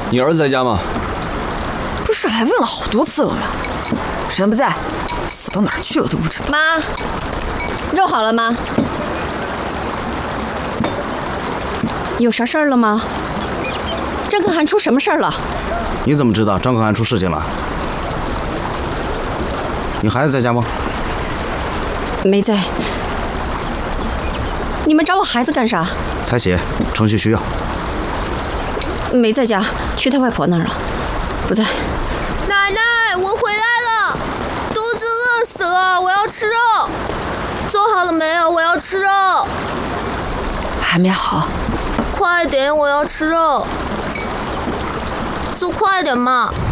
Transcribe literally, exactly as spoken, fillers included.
你儿子在家吗？ 不是还问了好多次了吗？人不在，死到哪儿去了都不知道。 妈，肉好了吗？有啥事儿了吗？张可汗出什么事儿了？ 你怎么知道张可汗出事情了？你孩子在家吗？ 没在。你们找我孩子干啥？ 采血，程序需要。 没在家，去他外婆那儿了，不在。 奶奶，我回来了，肚子饿死了，我要吃肉。做好了没有？我要吃肉。 还没好。 快点，我要吃肉。做快点嘛。